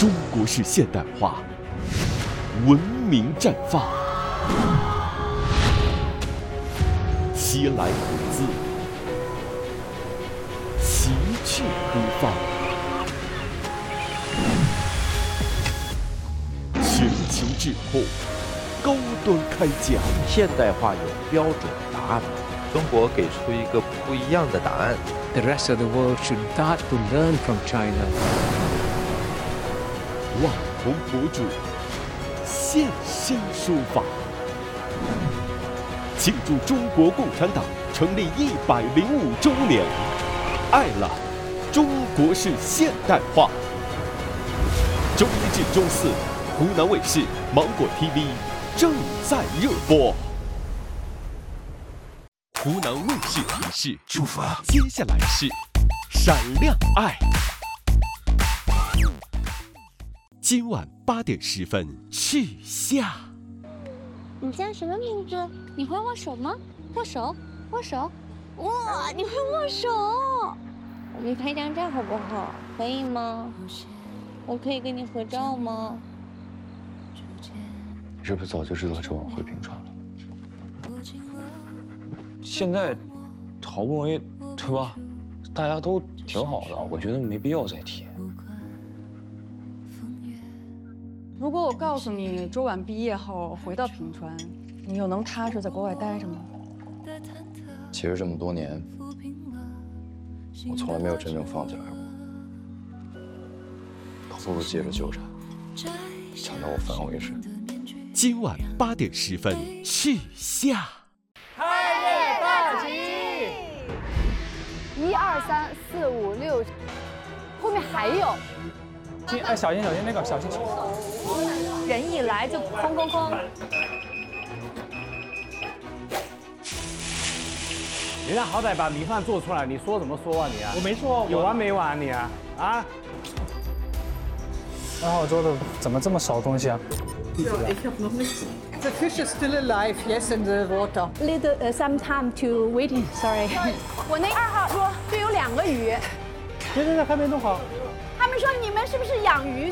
中国式现代化，文明绽放。西来虎字，奇趣孤放，全球质控，高端开讲。 现代化有标准答案吗？中国给出一个不一样的答案。 The rest of the world should start to learn from China. 网红博主现身说法，庆祝中国共产党成立105周年，爱了中国式现代化。周一至周四，湖南卫视、芒果 TV 正在热播。湖南卫视提示：出发，接下来是闪亮爱。今晚8点10分，去下。 你叫什么名字？你会握手吗？握手，握手。哇，你会握手！我们拍张照好不好？可以吗？我可以跟你合照吗？ 你是不是早就知道这晚会频传了？ 现在好不容易，对吧？大家都挺好的，我觉得没必要再提。 如果我告诉你周晚毕业后回到平川，你又能踏实在国外待着吗？ 其实这么多年，我从来没有真正放下来过，倒不如接着纠缠，缠到我反悔时。 今晚8点10分，去下。 开业大吉 ！1、2、3、4、5、6，后面还有。 哎，小心小心，那个小心。 人一来就哐哐哐。 人家好歹把米饭做出来，你说怎么说啊你啊？我没说，有完没完你啊？啊？ 然后我做的怎么这么少东西啊？ The fish is still alive, yes, in the water. Little some time to waiting. Sorry. 我那2号说就有2个鱼。 对，还没弄好。 他们说你们是不是养鱼